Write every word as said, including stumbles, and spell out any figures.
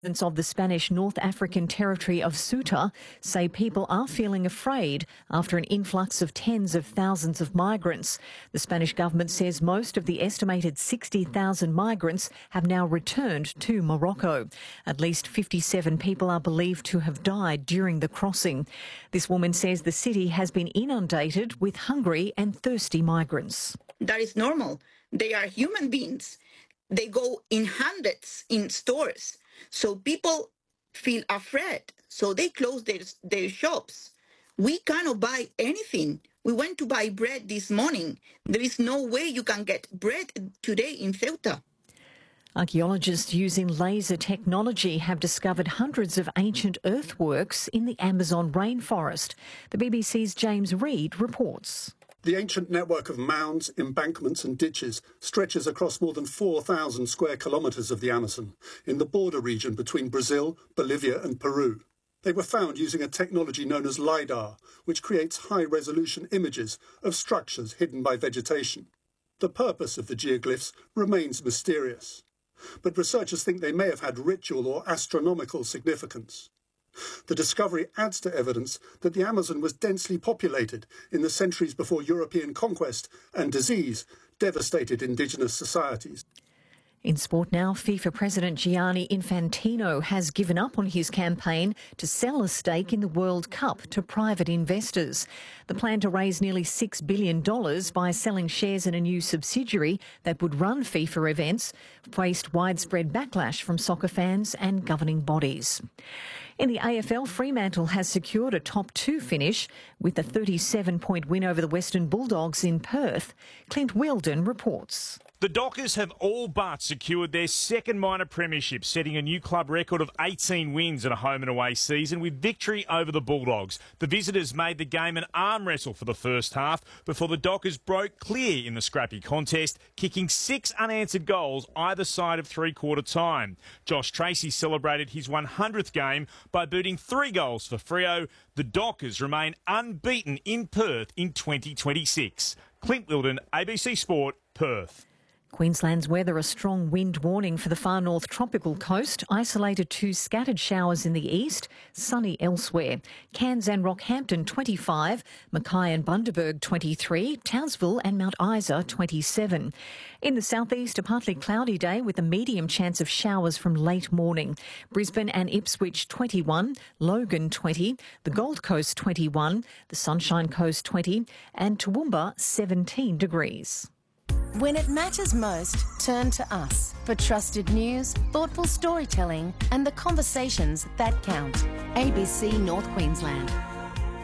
Residents of the Spanish North African territory of Ceuta say people are feeling afraid after an influx of tens of thousands of migrants. The Spanish government says most of the estimated sixty thousand migrants have now returned to Morocco. At least fifty-seven people are believed to have died during the crossing. This woman says the city has been inundated with hungry and thirsty migrants. That is normal. They are human beings. They go in hundreds in stores. So people feel afraid. So they close their, their shops. We cannot buy anything. We went to buy bread this morning. There is no way you can get bread today in Ceuta. Archaeologists using laser technology have discovered hundreds of ancient earthworks in the Amazon rainforest. The B B C's James Reid reports. The ancient network of mounds, embankments and ditches stretches across more than four thousand square kilometres of the Amazon in the border region between Brazil, Bolivia and Peru. They were found using a technology known as LiDAR, which creates high-resolution images of structures hidden by vegetation. The purpose of the geoglyphs remains mysterious, but researchers think they may have had ritual or astronomical significance. The discovery adds to evidence that the Amazon was densely populated in the centuries before European conquest and disease devastated indigenous societies. In sport now, FIFA President Gianni Infantino has given up on his campaign to sell a stake in the World Cup to private investors. The plan to raise nearly six billion dollars by selling shares in a new subsidiary that would run FIFA events faced widespread backlash from soccer fans and governing bodies. In the A F L, Fremantle has secured a top two finish with a thirty-seven point win over the Western Bulldogs in Perth. Clint Wheeldon reports. The Dockers have all but secured their second minor premiership, setting a new club record of eighteen wins in a home and away season with victory over the Bulldogs. The visitors made the game an arm wrestle for the first half before the Dockers broke clear in the scrappy contest, kicking six unanswered goals either side of three-quarter time. Josh Tracy celebrated his one hundredth game by booting three goals for Freo. The Dockers remain unbeaten in Perth in twenty twenty-six. Clint Wheeldon, A B C Sport, Perth. Queensland's weather, a strong wind warning for the far north tropical coast, isolated to scattered showers in the east, sunny elsewhere. Cairns and Rockhampton twenty-five, Mackay and Bundaberg twenty-three, Townsville and Mount Isa twenty-seven. In the southeast, a partly cloudy day with a medium chance of showers from late morning. Brisbane and Ipswich twenty-one, Logan twenty, the Gold Coast twenty-one, the Sunshine Coast twenty and Toowoomba seventeen degrees. When it matters most, turn to us for trusted news, thoughtful storytelling and the conversations that count. A B C North Queensland.